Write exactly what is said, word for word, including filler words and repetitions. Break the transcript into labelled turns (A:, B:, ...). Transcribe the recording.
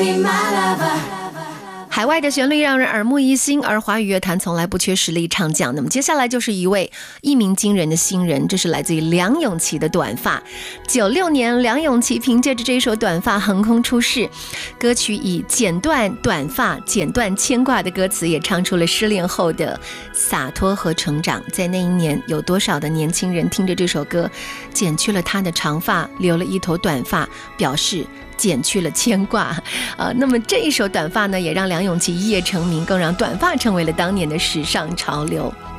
A: 海外的旋律让人耳目一新，而华语乐坛从来不缺实力唱将。那么接下来就是一位一鸣惊人的新人，这是来自于梁咏琪的短发。九六年，梁咏琪凭借着这一首短发横空出世，歌曲以剪断短发剪断牵挂的歌词，也唱出了失恋后的洒脱和成长。在那一年，有多少的年轻人听着这首歌，剪去了他的长发，留了一头短发，表示减去了牵挂。呃，那么这一首短发呢，也让梁咏琪一夜成名，更让短发成为了当年的时尚潮流。